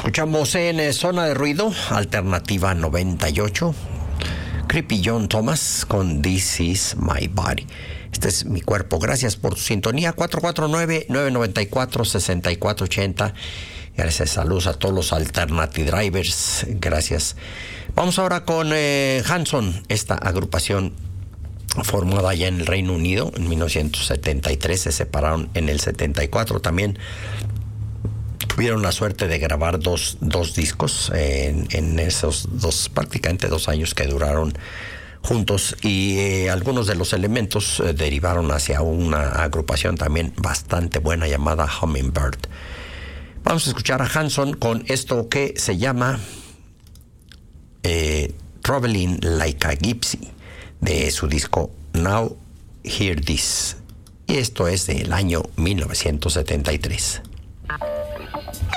Escuchamos en Zona de Ruido, Alternativa 98, Creepy John Thomas con This Is My Body. Este es mi cuerpo. Gracias por tu sintonía. 449-994-6480. Gracias, saludos a todos los Alternative Drivers. Gracias. Vamos ahora con Hanson, esta agrupación formada ya en el Reino Unido en 1973. Se separaron en el 74 también. Tuvieron la suerte de grabar dos discos en esos prácticamente 2 años que duraron juntos, y algunos de los elementos derivaron hacia una agrupación también bastante buena llamada Hummingbird. Vamos a escuchar a Hanson con esto que se llama Traveling Like a Gypsy, de su disco Now Hear This, y esto es del año 1973.